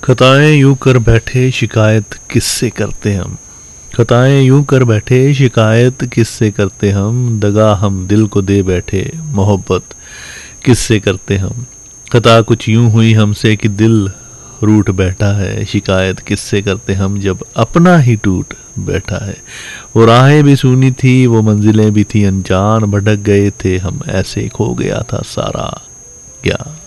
खताएं यूं कर बैठे शिकायत किससे करते हम। खताएं यूं कर बैठे शिकायत किससे करते हम। दगा हम दिल को दे बैठे मोहब्बत किससे करते हम। खता कुछ यूं हुई हमसे कि दिल रूठ बैठा है। शिकायत किससे करते हम जब अपना ही टूट बैठा है। वो राहें भी सुनी थी वो मंजिलें भी थी अनजान। भटक गए थे हम ऐसे खो गया था सारा ज्ञान।